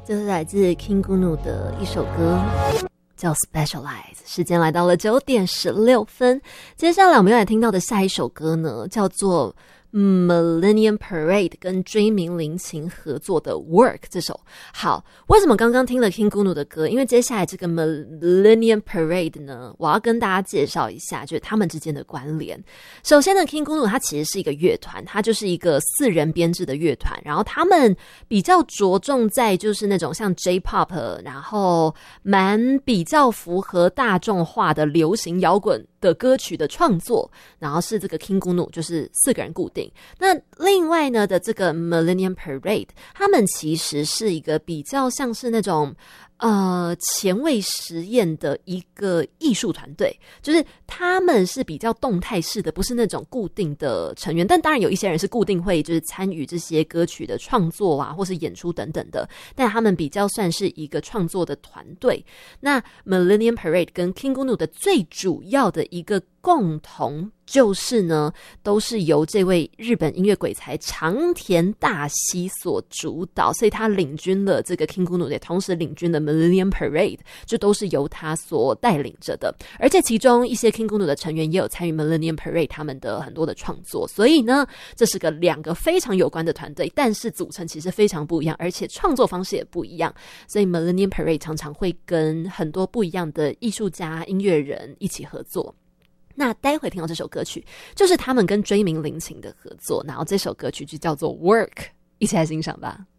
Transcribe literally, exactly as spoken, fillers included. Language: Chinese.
这是来自 King Gnu 的一首歌叫 Specialize。 时间来到了九点十六分，接下来我们要来听到的下一首歌呢，叫做Millennium Parade 跟追名林檎合作的 Work 这首。好，为什么刚刚听了 King Gnu 的歌？因为接下来这个 Millennium Parade 呢，我要跟大家介绍一下就是他们之间的关联。首先呢， King Gnu 它其实是一个乐团，它就是一个四人编制的乐团，然后他们比较着重在就是那种像 J-Pop， 然后蛮比较符合大众化的流行摇滚的歌曲的创作，然后是这个 King Gnu 就是四个人固定。那另外呢的这个 Millennium Parade， 他们其实是一个比较像是那种呃前卫实验的一个艺术团队，就是他们是比较动态式的，不是那种固定的成员，但当然有一些人是固定会就是参与这些歌曲的创作啊或是演出等等的，但他们比较算是一个创作的团队。那 Millennium Parade 跟 King Gnu 的最主要的一个共同就是呢，都是由这位日本音乐鬼才长田大希所主导，所以他领军了这个 King Gnu， 也同时领军了 Millennium Parade， 就都是由他所带领着的。而且其中一些 King Gnu 的成员也有参与 Millennium Parade 他们的很多的创作，所以呢，这是个两个非常有关的团队，但是组成其实非常不一样，而且创作方式也不一样。所以 Millennium Parade 常常会跟很多不一样的艺术家、音乐人一起合作。那待会听到这首歌曲就是他们跟追名林檎的合作，然后这首歌曲就叫做 Work， 一起来欣赏吧。